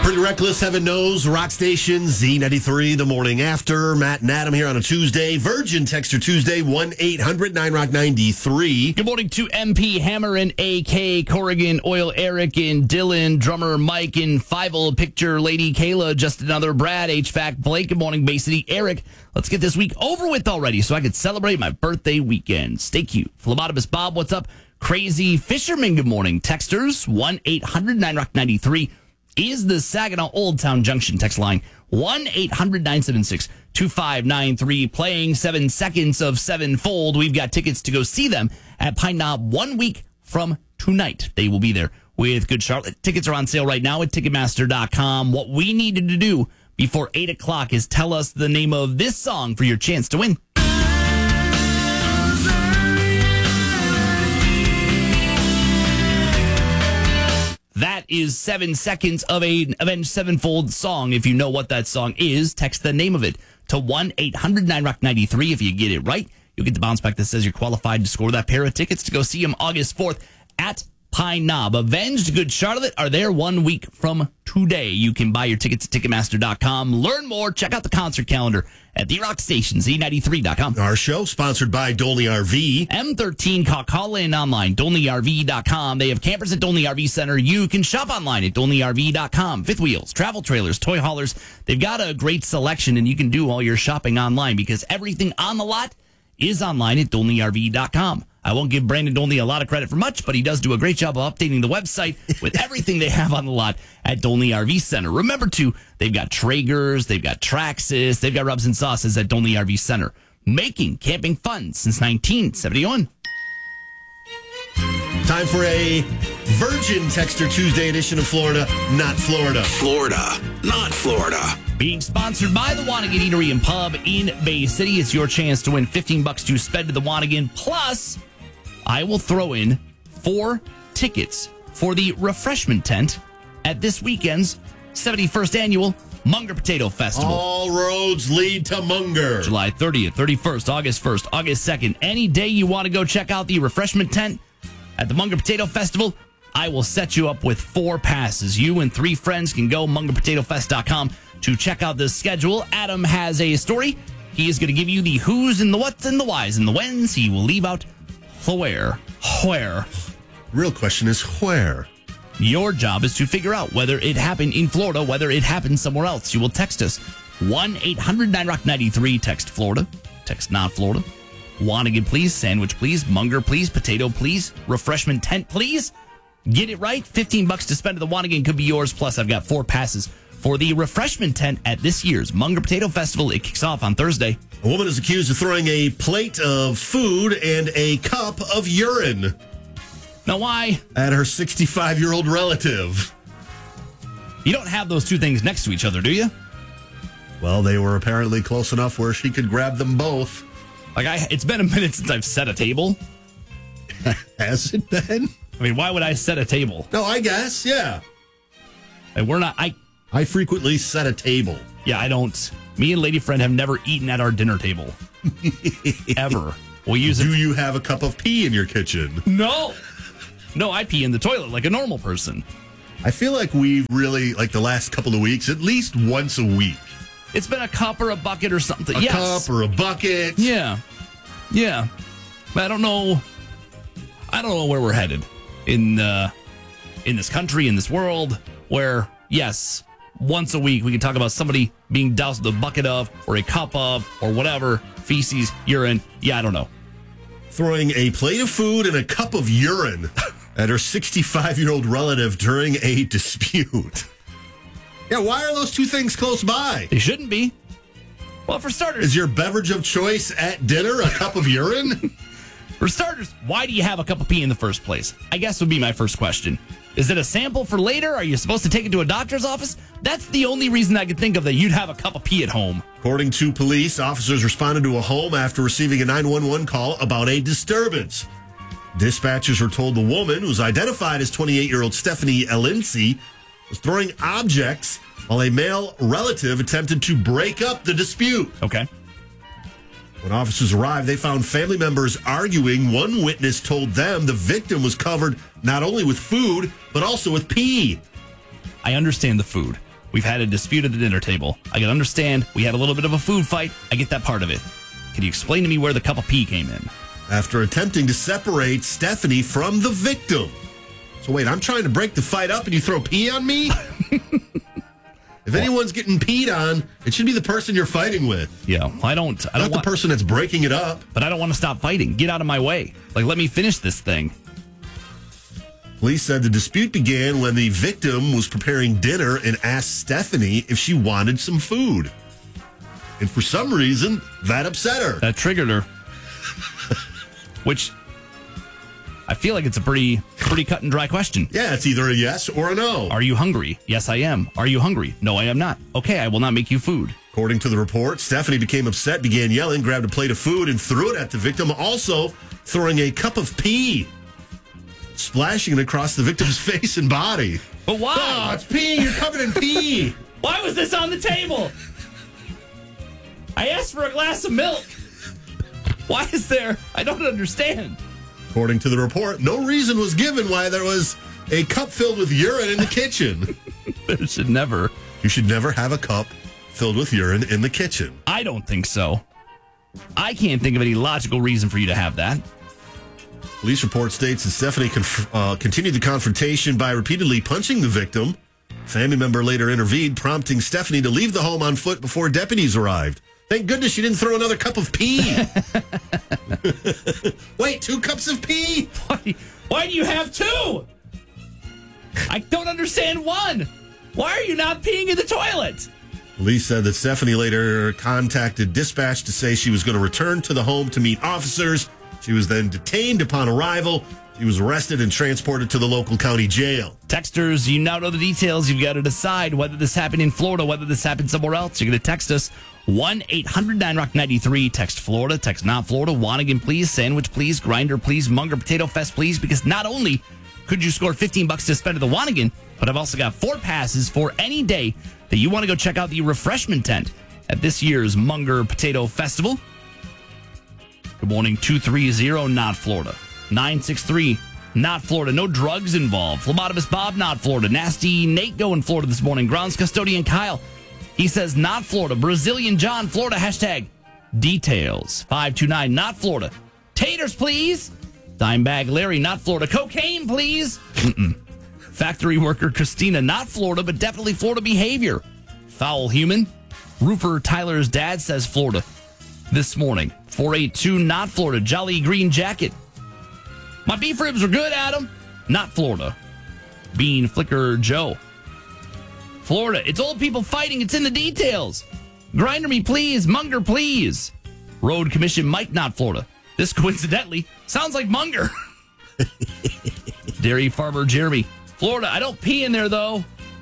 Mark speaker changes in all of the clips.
Speaker 1: Pretty Reckless, Heaven Knows, Rock Station, Z93, the morning after. Matt and Adam here on a Tuesday. Virgin Texter Tuesday, 1-800-9ROCK-93.
Speaker 2: Good morning to MP, Hammer, and AK, Corrigan, Oil, Eric, and Dylan, Drummer, Mike, and Fievel, Picture, Lady, Kayla, Just Another, Brad, HVAC, Blake. Good morning, Bay City, Eric. Let's get this week over with already so I could celebrate my birthday weekend. Stay cute. Phlebotomist Bob, what's up? Crazy Fisherman, good morning. Texters, 1-800-9ROCK-93 is the Saginaw Old Town Junction text line. 1-800-976-2593. Playing 7 seconds of Sevenfold. We've got tickets to go see them at Pine Knob 1 week from tonight. They will be there with Good Charlotte. Tickets are on sale right now at Ticketmaster.com. What we needed to do before 8 o'clock is tell us the name of this song for your chance to win. That is 7 seconds of a Avenged Sevenfold song. If you know what that song is, text the name of it to 1-800-9ROCK-93. If you get it right, you'll get the bounce back that says you're qualified to score that pair of tickets to go see them August 4th at Pine Knob. Avenged Good Charlotte are there 1 week from today. You can buy your tickets at Ticketmaster.com. Learn more. Check out the concert calendar at the Rock Station, Z93.com.
Speaker 1: Our show sponsored by Dolney RV.
Speaker 2: M13, call in online, DolneyRV.com. They have campers at Dolney RV Center. You can shop online at DolneyRV.com. Fifth wheels, travel trailers, toy haulers. They've got a great selection, and you can do all your shopping online because everything on the lot is online at DolneyRV.com. I won't give Brandon Dolney a lot of credit for much, but he does do a great job of updating the website with everything they have on the lot at Dolney RV Center. Remember, too, they've got Traegers, they've got Traxxas, they've got rubs and sauces at Dolney RV Center. Making camping fun since 1971.
Speaker 1: Time for a Virgin Texter Tuesday edition of Florida, Not Florida.
Speaker 3: Florida, not Florida.
Speaker 2: Being sponsored by the Wanigan Eatery and Pub in Bay City. It's your chance to win $15 to spend to the Wanigan. Plus, I will throw in 4 tickets for the refreshment tent at this weekend's 71st annual Munger Potato Festival.
Speaker 1: All roads lead to Munger.
Speaker 2: July 30th, 31st, August 1st, August 2nd. Any day you want to go check out the refreshment tent at the Munger Potato Festival, I will set you up with 4 passes. You and 3 friends can go MungerPotatoFest.com to check out the schedule. Adam has a story. He is going to give you the who's and the what's and the why's and the when's. He will leave out the where. Where?
Speaker 1: Real question is where?
Speaker 2: Your job is to figure out whether it happened in Florida, whether it happened somewhere else. You will text us 1-800-9ROCK-93. Text Florida. Text not Florida. Wanigan, please. Sandwich, please. Munger, please. Potato, please. Refreshment tent, please. Get it right. $15 to spend at the Wanigan could be yours. Plus, I've got 4 passes for the refreshment tent at this year's Munger Potato Festival. It kicks off on Thursday.
Speaker 1: A woman is accused of throwing a plate of food and a cup of urine
Speaker 2: Now, why?
Speaker 1: at her 65-year-old relative.
Speaker 2: You don't have those two things next to each other, do you?
Speaker 1: Well, they were apparently close enough where she could grab them both.
Speaker 2: It's been a minute since I've set a table.
Speaker 1: Has it been?
Speaker 2: I mean, why would I set a table?
Speaker 1: No, I guess, yeah.
Speaker 2: Like, we're not.
Speaker 1: I frequently set a table.
Speaker 2: Yeah, I don't. Me and Lady Friend have never eaten at our dinner table. Ever. We use
Speaker 1: Do
Speaker 2: it.
Speaker 1: you have a cup of pee in your kitchen?
Speaker 2: No, I pee in the toilet like a normal person.
Speaker 1: I feel like we've really, like the last couple of weeks, at least once a week.
Speaker 2: It's been a cup or a bucket or something.
Speaker 1: A cup or a bucket.
Speaker 2: Yeah. But I don't know where we're headed in this country, in this world, where, yes, once a week we can talk about somebody being doused with a bucket of, or a cup of, or whatever, feces, urine. Yeah, I don't know.
Speaker 1: Throwing a plate of food and a cup of urine at her 65-year-old relative during a dispute. Yeah, why are those two things close by?
Speaker 2: They shouldn't be. Well, for starters...
Speaker 1: Is your beverage of choice at dinner a cup of urine?
Speaker 2: For starters, why do you have a cup of pee in the first place? I guess would be my first question. Is it a sample for later? Are you supposed to take it to a doctor's office? That's the only reason I could think of that you'd have a cup of pee at home.
Speaker 1: According to police, officers responded to a home after receiving a 911 call about a disturbance. Dispatchers were told the woman, who's identified as 28-year-old Stephanie Elinci, was throwing objects while a male relative attempted to break up the dispute.
Speaker 2: Okay.
Speaker 1: When officers arrived, they found family members arguing. One witness told them the victim was covered not only with food, but also with pee.
Speaker 2: I understand the food. We've had a dispute at the dinner table. I can understand we had a little bit of a food fight. I get that part of it. Can you explain to me where the cup of pee came in?
Speaker 1: After attempting to separate Stephanie from the victim. So wait, I'm trying to break the fight up and you throw pee on me? If anyone's getting peed on, it should be the person you're fighting with.
Speaker 2: Yeah, I don't
Speaker 1: Not the person that's breaking it up.
Speaker 2: But I don't want to stop fighting. Get out of my way. Let me finish this thing.
Speaker 1: Police said the dispute began when the victim was preparing dinner and asked Stephanie if she wanted some food. And for some reason, that upset her.
Speaker 2: That triggered her. Which I feel like it's a pretty cut and dry question.
Speaker 1: Yeah, it's either a yes or a no.
Speaker 2: Are you hungry? Yes, I am. Are you hungry? No, I am not. Okay, I will not make you food.
Speaker 1: According to the report, Stephanie became upset, began yelling, grabbed a plate of food, and threw it at the victim, also throwing a cup of pee, splashing it across the victim's face and body.
Speaker 2: But why?
Speaker 1: Oh, it's pee. You're covered in pee.
Speaker 2: Why was this on the table? I asked for a glass of milk. Why is there? I don't understand.
Speaker 1: According to the report, no reason was given why there was a cup filled with urine in the kitchen.
Speaker 2: You should never have a cup filled with urine in the kitchen. I don't think so. I can't think of any logical reason for you to have that.
Speaker 1: Police report states that Stephanie continued the confrontation by repeatedly punching the victim. A family member later intervened, prompting Stephanie to leave the home on foot before deputies arrived. Thank goodness she didn't throw another cup of pee. Wait, 2 cups of pee?
Speaker 2: Why do you have 2? I don't understand 1. Why are you not peeing in the toilet?
Speaker 1: Police said that Stephanie later contacted dispatch to say she was going to return to the home to meet officers. She was then detained upon arrival. She was arrested and transported to the local county jail.
Speaker 2: Texters, you now know the details. You've got to decide whether this happened in Florida, whether this happened somewhere else. You're going to text us 1-800-9ROCK-93. Text Florida, text not Florida. Wannigan, please. Sandwich, please. Grinder, please. Munger Potato Fest, please. Because not only could you score $15 to spend at the Wannigan, but I've also got 4 passes for any day that you want to go check out the refreshment tent at this year's Munger Potato Festival. Good morning, 230, not Florida. 963, not Florida. No drugs involved. Phlebotomist Bob, not Florida. Nasty Nate going Florida this morning. Grounds custodian Kyle, he says not Florida. Brazilian John, Florida. Hashtag details. 529, not Florida. Taters, please. Dimebag Larry, not Florida. Cocaine, please. Factory worker Christina, not Florida, but definitely Florida behavior. Foul human. Roofer Tyler's dad says Florida this morning. 482, not Florida. Jolly Green Jacket. My beef ribs were good, Adam. Not Florida. Bean Flicker Joe. Florida. It's old people fighting. It's in the details. Grinder me, please. Munger, please. Road Commission Mike, not Florida. This coincidentally sounds like Munger. Dairy Farmer Jeremy. Florida. I don't pee in there, though.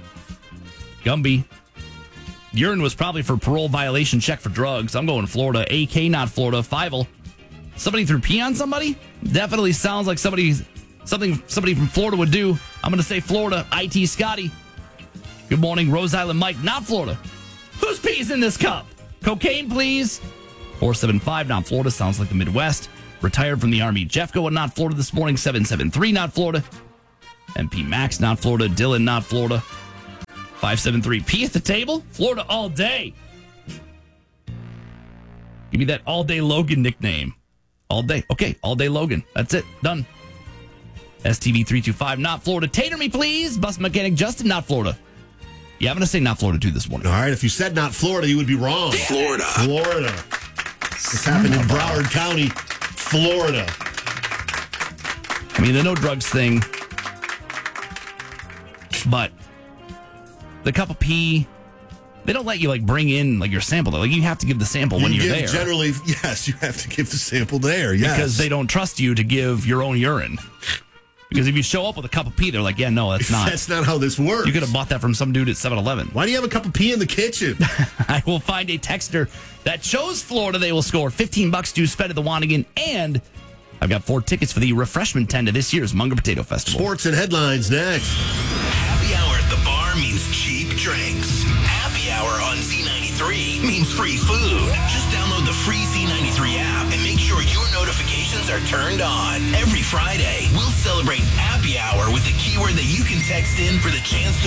Speaker 2: Gumby. Urine was probably for parole violation, check for drugs. I'm going Florida. AK, not Florida. Fievel. Somebody threw pee on somebody? Definitely sounds like somebody from Florida would do. I'm going to say Florida. IT Scotty. Good morning, Rose Island Mike, not Florida. Whose pee's in this cup? Cocaine, please. 475, not Florida. Sounds like the Midwest. Retired from the Army. Jeff going not Florida this morning. 773, not Florida. MP Max, not Florida. Dylan, not Florida. 573, pee at the table? Florida all day. Give me that all day Logan nickname. All day. Okay, all day Logan. That's it. Done. STV325, not Florida. Tater me, please. Bus mechanic Justin, not Florida. Yeah, I'm going to say not Florida, too, this morning.
Speaker 1: All right, if you said not Florida, you would be wrong.
Speaker 3: Florida.
Speaker 1: This happened in Broward County, Florida.
Speaker 2: I mean, the no drugs thing. But the cup of pee, they don't let you bring in your sample. Like you have to give the sample when you're there.
Speaker 1: Generally, yes, you have to give the sample there. Yes,
Speaker 2: because they don't trust you to give your own urine. Because if you show up with a cup of pee, they're like, yeah, no, that's not.
Speaker 1: That's not how this works.
Speaker 2: You could have bought that from some dude at 7-Eleven.
Speaker 1: Why do you have a cup of pee in the kitchen?
Speaker 2: I will find a texter that chose Florida. They will score $15 to spend at the Wannigan. And I've got 4 tickets for the refreshment tent of this year's Munger Potato Festival.
Speaker 1: Sports and headlines next.
Speaker 3: Happy hour at the bar means cheap drinks. Happy hour on Z93 means free food. Just download the free Z93 app and make sure your notifications are turned on. Every Friday, we'll celebrate happy hour with a keyword that you can text in for the chance to